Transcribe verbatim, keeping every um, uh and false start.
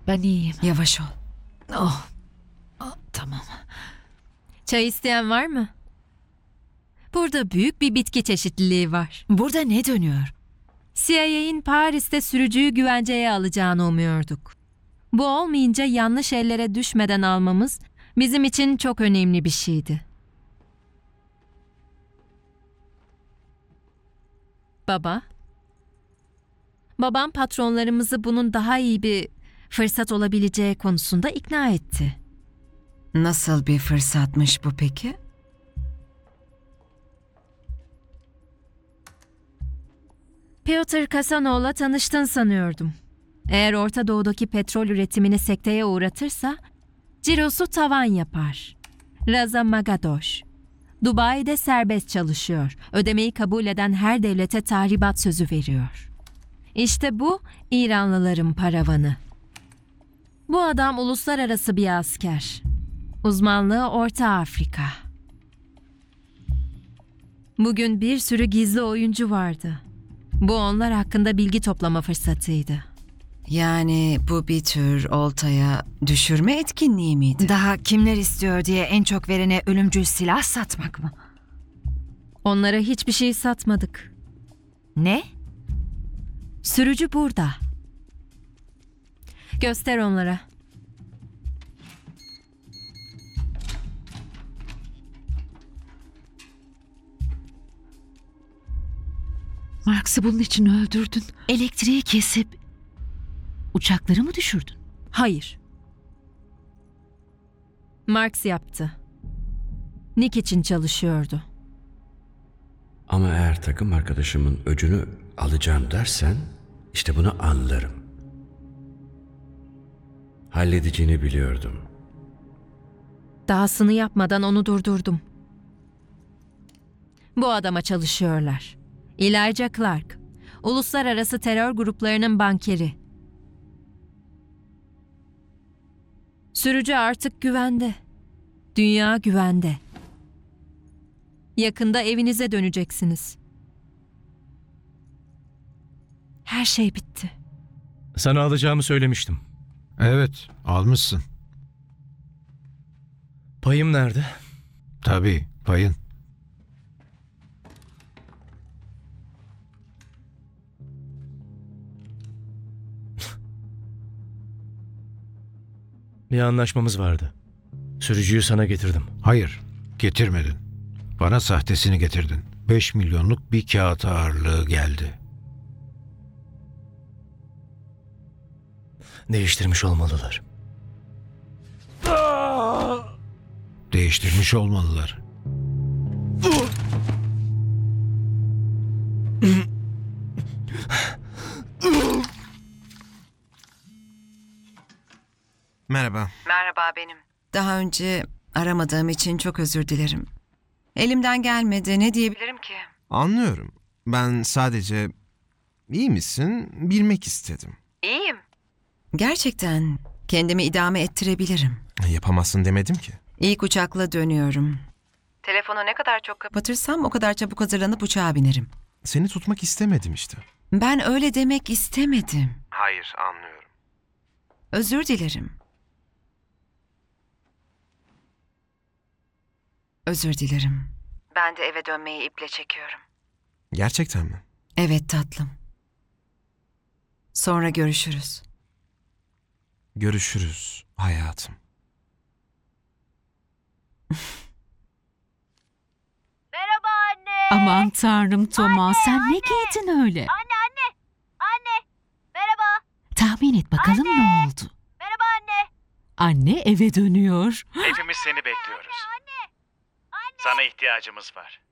Ben iyiyim. Yavaş ol. Oh. Oh, tamam. Çay isteyen var mı? Burada büyük bir bitki çeşitliliği var. Burada ne dönüyor? C I A'in Paris'te sürücüyü güvenceye alacağını umuyorduk. Bu olmayınca yanlış ellere düşmeden almamız bizim için çok önemli bir şeydi. Baba. Babam patronlarımızı bunun daha iyi bir fırsat olabileceği konusunda ikna etti. Nasıl bir fırsatmış bu peki? Piotr Kasanov'la tanıştın sanıyordum. Eğer Orta Doğu'daki petrol üretimini sekteye uğratırsa, cirosu tavan yapar. Raza Magadoş. Dubai'de serbest çalışıyor. Ödemeyi kabul eden her devlete tahribat sözü veriyor. İşte bu İranlıların paravanı. Bu adam uluslararası bir asker. Uzmanlığı Orta Afrika. Bugün bir sürü gizli oyuncu vardı. Bu onlar hakkında bilgi toplama fırsatıydı. Yani bu bir tür oltaya düşürme etkinliği miydi? Daha kimler istiyor diye en çok verene ölümcül silah satmak mı? Onlara hiçbir şey satmadık. Ne? Sürücü burada. Göster onlara. Marks'ı bunun için öldürdün. Elektriği kesip uçakları mı düşürdün? Hayır. Marx yaptı. Nick için çalışıyordu. Ama eğer takım arkadaşımın öcünü alacağım dersen işte bunu anlarım. Halledeceğini biliyordum. Dahasını yapmadan onu durdurdum. Bu adama çalışıyorlar. Elijah Clark, uluslararası terör gruplarının bankeri. Sürücü artık güvende. Dünya güvende. Yakında evinize döneceksiniz. Her şey bitti. Sana alacağımı söylemiştim. Evet, almışsın. Payım nerede? Tabii, payın. Bir anlaşmamız vardı. Sürücüyü sana getirdim. Hayır, getirmedin. Bana sahtesini getirdin. Beş milyonluk bir kağıt ağırlığı geldi. Değiştirmiş olmalılar. Değiştirmiş olmalılar. Merhaba. Merhaba benim. Daha önce aramadığım için çok özür dilerim. Elimden gelmedi. Ne diyebilirim ki? Anlıyorum. Ben sadece iyi misin bilmek istedim. İyiyim. Gerçekten kendimi idame ettirebilirim. Yapamazsın demedim ki. İlk uçakla dönüyorum. Telefonu ne kadar çok kapatırsam o kadar çabuk hazırlanıp uçağa binerim. Seni tutmak istemedim işte. Ben öyle demek istemedim. Hayır, anlıyorum. Özür dilerim. Özür dilerim. Ben de eve dönmeyi iple çekiyorum. Gerçekten mi? Evet tatlım. Sonra görüşürüz. Görüşürüz hayatım. Merhaba anne. Aman tanrım Thomas, sen ne giydin öyle? Anne anne. Anne. Merhaba. Tahmin et bakalım Anne. ne oldu? Merhaba anne. Anne eve dönüyor. Hepimiz seni bekliyoruz. Anne. Anne. Sana ihtiyacımız var.